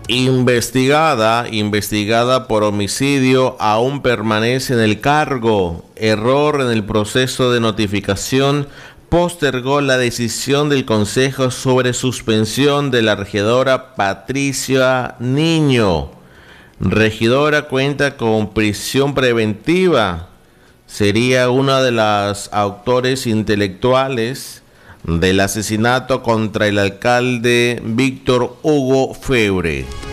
Investigada por homicidio, aún permanece en el cargo. Error en el proceso de notificación postergó la decisión del Consejo sobre suspensión de la regidora Patricia Niño. Regidora cuenta con prisión preventiva. Sería una de las autores intelectuales del asesinato contra el alcalde Víctor Hugo Febre.